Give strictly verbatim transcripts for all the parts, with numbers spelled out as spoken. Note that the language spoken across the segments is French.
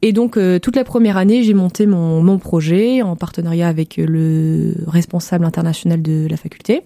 Et donc euh, toute la première année, j'ai monté mon mon projet en partenariat avec le responsable international de la faculté.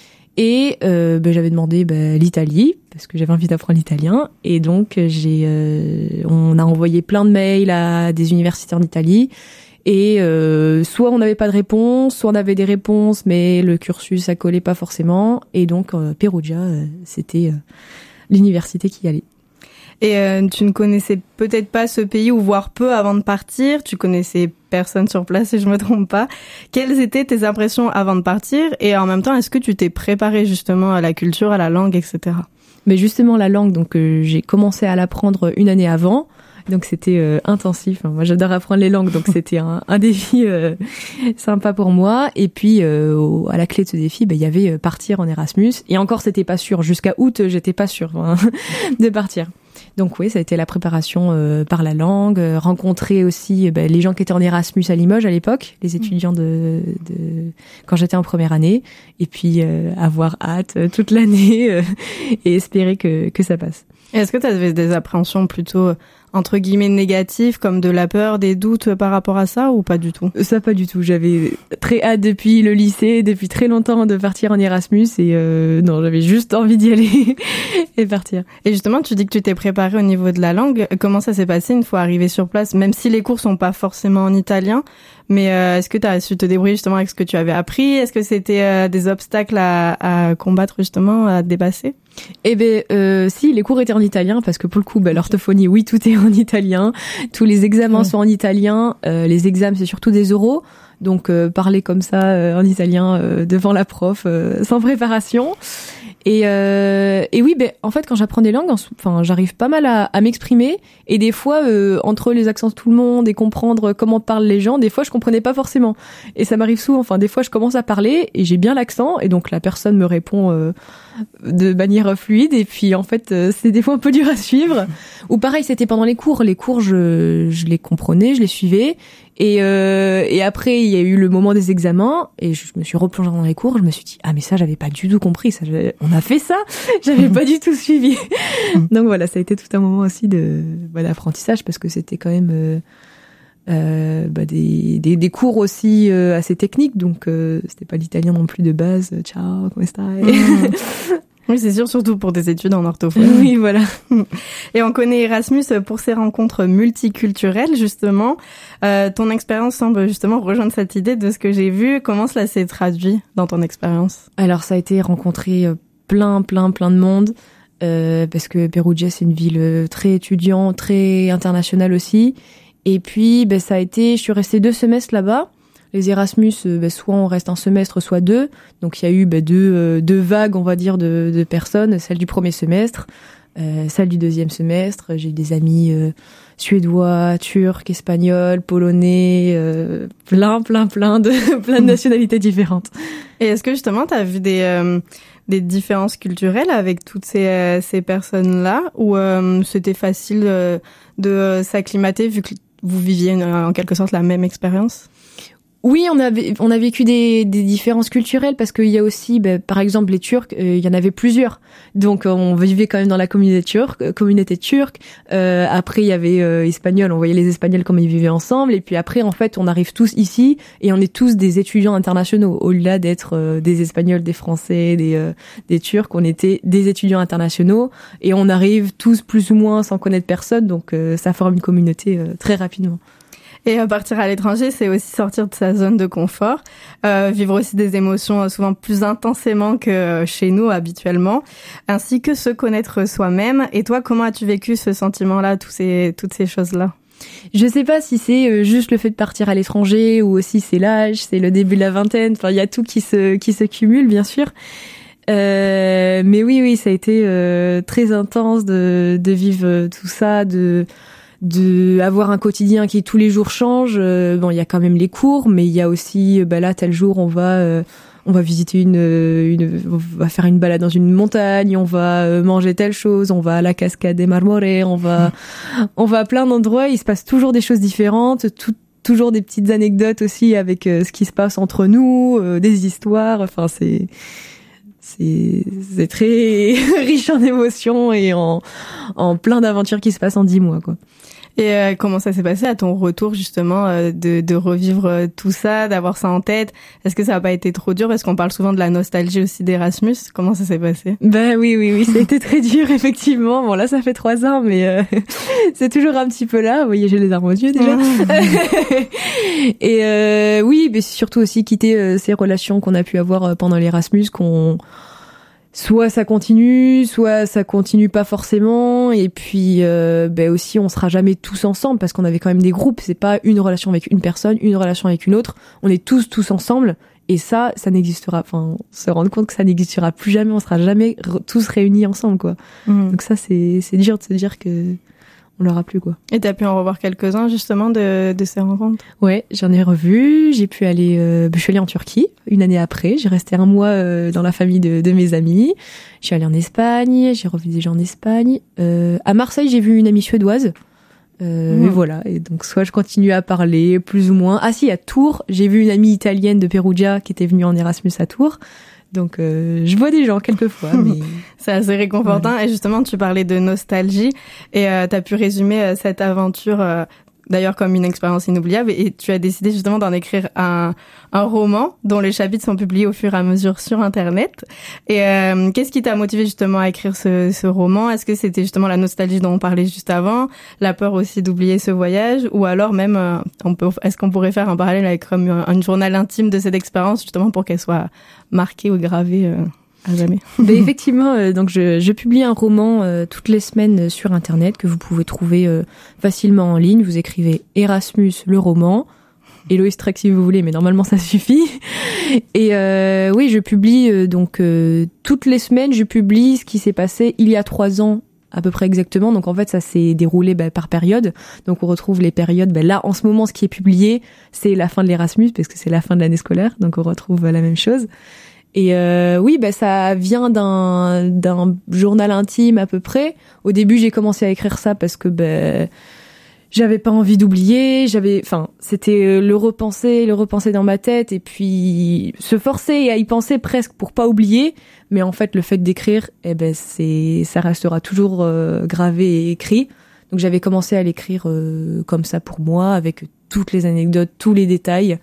Et euh, ben, j'avais demandé ben, l'Italie parce que j'avais envie d'apprendre l'italien. Et donc j'ai, euh, on a envoyé plein de mails à des universités en Italie. Et euh, soit on n'avait pas de réponse, soit on avait des réponses, mais le cursus ça collait pas forcément. Et donc euh, Perugia, euh, c'était euh, l'université qui y allait. Et euh, tu ne connaissais peut-être pas ce pays, ou voire peu avant de partir. Tu connaissais personne sur place, si je me trompe pas. Quelles étaient tes impressions avant de partir? Et en même temps, est-ce que tu t'es préparé justement à la culture, à la langue, et cetera? Mais justement, la langue, donc euh, j'ai commencé à l'apprendre une année avant. Donc c'était euh, intensif. Moi, j'adore apprendre les langues, donc c'était un, un défi euh, sympa pour moi. Et puis euh, au, à la clé de ce défi, ben il y avait euh, partir en Erasmus. Et encore, c'était pas sûr. Jusqu'à août, j'étais pas sûre hein, de partir. Donc oui, ça a été la préparation euh, par la langue, euh, rencontrer aussi ben, les gens qui étaient en Erasmus à Limoges à l'époque, les étudiants de, de quand j'étais en première année, et puis euh, avoir hâte euh, toute l'année euh, et espérer que que ça passe. Et est-ce que tu avais des appréhensions plutôt entre guillemets négatives, comme de la peur, des doutes par rapport à ça, ou pas du tout? Ça, pas du tout. J'avais très hâte depuis le lycée, depuis très longtemps, de partir en Erasmus, et euh, non, j'avais juste envie d'y aller et partir. Et justement, tu dis que tu t'es préparée au niveau de la langue. Comment ça s'est passé une fois arrivée sur place, même si les cours sont pas forcément en italien? Mais euh, est-ce que tu as su te débrouiller justement avec ce que tu avais appris? Est-ce que c'était euh, des obstacles à, à combattre justement, à dépasser? Eh ben, euh, si, les cours étaient en italien, parce que pour le coup, ben, l'orthophonie, oui, tout est en italien. Tous les examens ouais. sont en italien. Euh, les examens, c'est surtout des oraux. Donc, euh, parler comme ça euh, en italien euh, devant la prof, euh, sans préparation. Et, euh, et oui, ben en fait, quand j'apprends des langues, enfin, j'arrive pas mal à, à m'exprimer. Et des fois, euh, entre les accents de tout le monde et comprendre comment parlent les gens, des fois, je comprenais pas forcément. Et ça m'arrive souvent. Enfin, des fois, je commence à parler et j'ai bien l'accent, et donc la personne me répond euh, de manière fluide. Et puis, en fait, euh, c'est des fois un peu dur à suivre. Ou pareil, c'était pendant les cours. Les cours, je, je les comprenais, je les suivais. Et, euh, et après, il y a eu le moment des examens, et je me suis replongée dans les cours. Je me suis dit, ah mais ça, j'avais pas du tout compris. Ça, on a fait ça, j'avais pas du tout suivi. Donc voilà, ça a été tout un moment aussi de bah, d'apprentissage, parce que c'était quand même euh, euh, bah, des, des des cours aussi euh, assez techniques. Donc euh, c'était pas l'italien non plus de base. Ciao, come stai? Oui, c'est sûr, surtout pour des études en orthophonie. Oui, voilà. Et on connaît Erasmus pour ses rencontres multiculturelles, justement. Euh, ton expérience semble justement rejoindre cette idée de ce que j'ai vu. Comment cela s'est traduit dans ton expérience? Alors, ça a été rencontrer plein, plein, plein de monde. Euh, parce que Perugia, c'est une ville très étudiante, très internationale aussi. Et puis, ben, ça a été, je suis restée deux semestres là-bas. Les Erasmus, ben, soit on reste un semestre, soit deux. Donc il y a eu ben, deux, euh, deux vagues, on va dire, de, de personnes. Celle du premier semestre, euh, celle du deuxième semestre. J'ai eu des amis euh, suédois, turcs, espagnols, polonais, euh, plein, plein, plein de plein de nationalités différentes. Et est-ce que justement, tu as vu des euh, des différences culturelles avec toutes ces euh, ces personnes-là, ou euh, c'était facile euh, de euh, s'acclimater vu que vous viviez une, en quelque sorte la même expérience? Oui, on a, on a vécu des, des différences culturelles, parce qu'il y a aussi, ben, par exemple, les Turcs, euh, il y en avait plusieurs. Donc, on vivait quand même dans la communauté turque. Communauté turque. Euh, après, il y avait euh, Espagnols. On voyait les Espagnols comme ils vivaient ensemble. Et puis après, en fait, on arrive tous ici et on est tous des étudiants internationaux. Au-delà d'être euh, des Espagnols, des Français, des, euh, des Turcs, on était des étudiants internationaux. Et on arrive tous plus ou moins sans connaître personne. Donc, euh, ça forme une communauté euh, très rapidement. Et partir à l'étranger, c'est aussi sortir de sa zone de confort, euh, vivre aussi des émotions souvent plus intensément que chez nous habituellement, ainsi que se connaître soi-même. Et toi, comment as-tu vécu ce sentiment-là, tous ces, toutes ces choses-là? Je sais pas si c'est juste le fait de partir à l'étranger, ou aussi c'est l'âge, c'est le début de la vingtaine. Enfin, il y a tout qui se qui se cumule, bien sûr. Euh, mais oui, oui, ça a été euh, très intense de de vivre tout ça, de de avoir un quotidien qui tous les jours change. Euh, bon, il y a quand même les cours, mais il y a aussi, bah là, tel jour, on va, euh, on va visiter une, une, on va faire une balade dans une montagne, on va manger telle chose, on va à la cascade des Marmore, on va, on va à plein d'endroits. Il se passe toujours des choses différentes, tout, toujours des petites anecdotes aussi avec euh, ce qui se passe entre nous, euh, des histoires. Enfin, c'est c'est c'est très riche en émotions et en en plein d'aventures qui se passent en dix mois, quoi. Et euh, comment ça s'est passé à ton retour justement euh, de, de revivre euh, tout ça, d'avoir ça en tête? Est-ce que ça n'a pas été trop dur? Parce qu'on parle souvent de la nostalgie aussi d'Erasmus. Comment ça s'est passé? Ben oui, oui, oui, ça a été très dur effectivement. Bon là, ça fait trois ans, mais euh, c'est toujours un petit peu là. Vous voyez, j'ai les armes aux yeux déjà. Mmh. Et euh, oui, mais c'est surtout aussi quitter euh, ces relations qu'on a pu avoir pendant l'Erasmus, qu'on soit ça continue, soit ça continue pas forcément, et puis euh, ben aussi on sera jamais tous ensemble parce qu'on avait quand même des groupes, c'est pas une relation avec une personne, une relation avec une autre, on est tous tous ensemble, et ça, ça n'existera, enfin, se rendre compte que ça n'existera plus jamais, on sera jamais re- tous réunis ensemble, quoi. Mmh. Donc ça, c'est c'est dur de se dire que on l'aura plus, quoi. Et t'as pu en revoir quelques-uns, justement, de, de ces rencontres? Ouais, j'en ai revu. J'ai pu aller, euh, je suis allée en Turquie, une année après. J'ai resté un mois euh, dans la famille de, de mes amis. Je suis allée en Espagne. J'ai revu des gens en Espagne. Euh, à Marseille, j'ai vu une amie suédoise. Euh, mmh. Et voilà. Et donc, soit je continue à parler, plus ou moins. Ah si, à Tours, j'ai vu une amie italienne de Perugia qui était venue en Erasmus à Tours. Donc, euh, je vois des gens quelquefois, mais... C'est assez réconfortant. Ouais. Et justement, tu parlais de nostalgie et euh, tu as pu résumer euh, cette aventure, euh, d'ailleurs, comme une expérience inoubliable. Et tu as décidé justement d'en écrire un, un roman dont les chapitres sont publiés au fur et à mesure sur Internet. Et euh, qu'est-ce qui t'a motivé justement à écrire ce, ce roman? Est-ce que c'était justement la nostalgie dont on parlait juste avant, la peur aussi d'oublier ce voyage, ou alors même, euh, on peut, est-ce qu'on pourrait faire un parallèle avec comme un, un journal intime de cette expérience, justement pour qu'elle soit marquée ou gravée euh, à jamais? Ben effectivement, euh, donc je, je publie un roman euh, toutes les semaines sur Internet que vous pouvez trouver euh, facilement en ligne. Vous écrivez Erasmus le roman, Héloïse Trek si vous voulez, mais normalement ça suffit. Et euh, oui, je publie euh, donc euh, toutes les semaines, je publie ce qui s'est passé il y a trois ans à peu près exactement. Donc en fait, ça s'est déroulé bah, par période. Donc on retrouve les périodes. Bah, là, en ce moment, ce qui est publié, c'est la fin de l'Erasmus, parce que c'est la fin de l'année scolaire. Donc on retrouve bah, la même chose. Et euh, oui, bah, ça vient d'un, d'un journal intime à peu près. Au début, j'ai commencé à écrire ça parce que bah, j'avais pas envie d'oublier. J'avais, enfin, c'était le repenser, le repenser dans ma tête, et puis se forcer à y penser presque pour pas oublier. Mais en fait, le fait d'écrire, eh ben, c'est, ça restera toujours euh, gravé et écrit. Donc j'avais commencé à l'écrire euh, comme ça pour moi, avec toutes les anecdotes, tous les détails.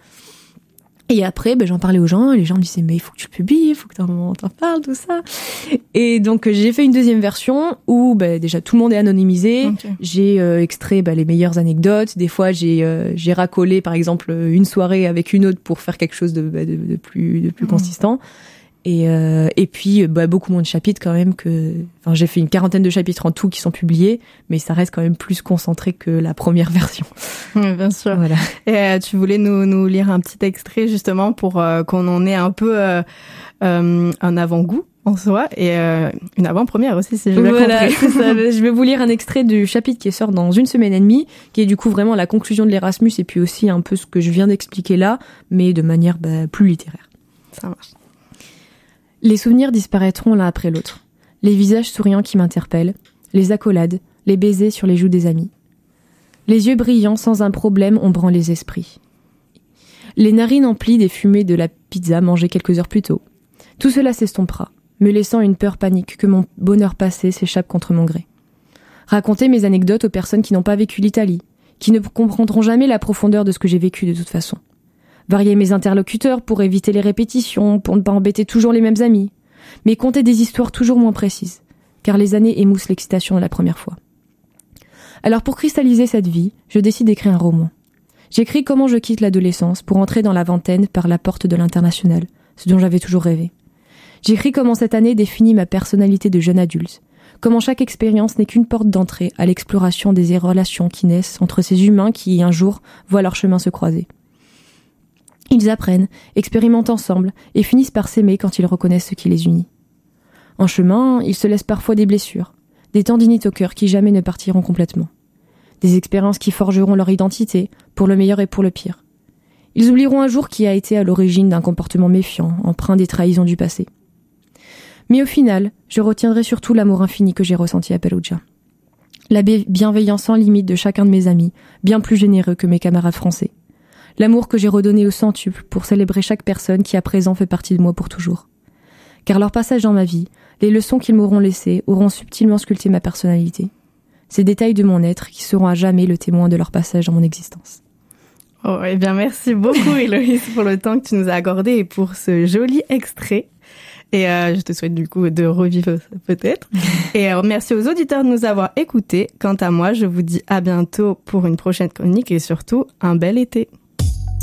Et après, ben, j'en parlais aux gens, et les gens me disaient, mais il faut que tu le publies, il faut que t'en, t'en parles, tout ça. Et donc, j'ai fait une deuxième version où, ben, déjà, tout le monde est anonymisé. Okay. J'ai euh, extrait ben, les meilleures anecdotes. Des fois, j'ai, euh, j'ai racolé, par exemple, une soirée avec une autre pour faire quelque chose de, ben, de, de plus, de plus mmh. consistant. Et, euh, et puis, bah, beaucoup moins de chapitres quand même que, enfin, j'ai fait une quarantaine de chapitres en tout qui sont publiés, mais ça reste quand même plus concentré que la première version. Oui, bien sûr. Voilà. Et euh, tu voulais nous, nous lire un petit extrait justement pour euh, qu'on en ait un peu euh, euh, un avant-goût en soi et euh, une avant-première aussi, si j'ai bien voilà, compris. C'est ça. Je vais vous lire un extrait du chapitre qui sort dans une semaine et demie, qui est du coup vraiment la conclusion de l'Erasmus et puis aussi un peu ce que je viens d'expliquer là, mais de manière bah, plus littéraire. Ça marche. Les souvenirs disparaîtront l'un après l'autre. Les visages souriants qui m'interpellent, les accolades, les baisers sur les joues des amis. Les yeux brillants sans un problème ombrant les esprits. Les narines emplies des fumées de la pizza mangée quelques heures plus tôt. Tout cela s'estompera, me laissant une peur panique que mon bonheur passé s'échappe contre mon gré. Raconter mes anecdotes aux personnes qui n'ont pas vécu l'Italie, qui ne comprendront jamais la profondeur de ce que j'ai vécu de toute façon. Varier mes interlocuteurs pour éviter les répétitions, pour ne pas embêter toujours les mêmes amis. Mais conter des histoires toujours moins précises, car les années émoussent l'excitation de la première fois. Alors pour cristalliser cette vie, je décide d'écrire un roman. J'écris comment je quitte l'adolescence pour entrer dans la vingtaine par la porte de l'international, ce dont j'avais toujours rêvé. J'écris comment cette année définit ma personnalité de jeune adulte, comment chaque expérience n'est qu'une porte d'entrée à l'exploration des relations qui naissent entre ces humains qui, un jour, voient leur chemin se croiser. Ils apprennent, expérimentent ensemble et finissent par s'aimer quand ils reconnaissent ce qui les unit. En chemin, ils se laissent parfois des blessures, des tendinites au cœur qui jamais ne partiront complètement. Des expériences qui forgeront leur identité, pour le meilleur et pour le pire. Ils oublieront un jour qui a été à l'origine d'un comportement méfiant, empreint des trahisons du passé. Mais au final, je retiendrai surtout l'amour infini que j'ai ressenti à Perugia. La bienveillance sans limite de chacun de mes amis, bien plus généreux que mes camarades français. L'amour que j'ai redonné au centuple pour célébrer chaque personne qui à présent fait partie de moi pour toujours. Car leur passage dans ma vie, les leçons qu'ils m'auront laissées auront subtilement sculpté ma personnalité. ces détails de mon être qui seront à jamais le témoin de leur passage dans mon existence. Oh, eh bien, merci beaucoup, Héloïse, pour le temps que tu nous as accordé et pour ce joli extrait. Et euh, je te souhaite du coup de revivre ça peut-être. Et euh, merci aux auditeurs de nous avoir écoutés. Quant à moi, je vous dis à bientôt pour une prochaine chronique et surtout un bel été.